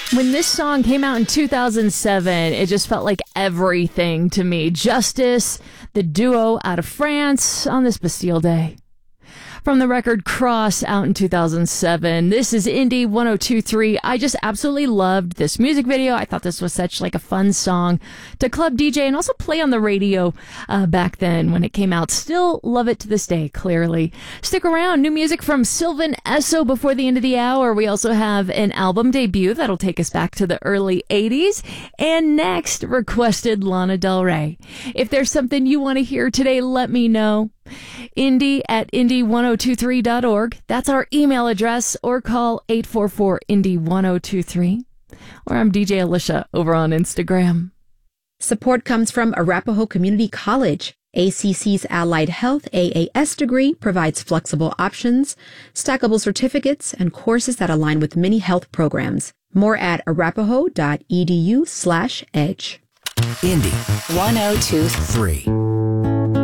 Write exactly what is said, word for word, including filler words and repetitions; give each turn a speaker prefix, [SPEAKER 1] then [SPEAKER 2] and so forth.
[SPEAKER 1] When this song came out in two thousand seven, it just felt like everything to me. Justice, the duo out of France on this Bastille Day. From the record Cross, out in two thousand seven. This is Indie one oh two point three. I just absolutely loved this music video. I thought this was such like a fun song to club D J and also play on the radio uh, back then when it came out. Still love it to this day, clearly. Stick around. New music from Sylvan Esso before the end of the hour. We also have an album debut that'll take us back to the early eighties. And next, requested Lana Del Rey. If there's something you want to hear today, let me know. Indie at indie one oh two three dot org. That's our email address, or call eight four four indie one oh two three. Or I'm D J Alicia over on Instagram.
[SPEAKER 2] Support comes from Arapahoe Community College. A C C's Allied Health A A S degree provides flexible options, stackable certificates, and courses that align with many health programs. More at arapahoe dot edu slash edge.
[SPEAKER 3] Indie one oh two three.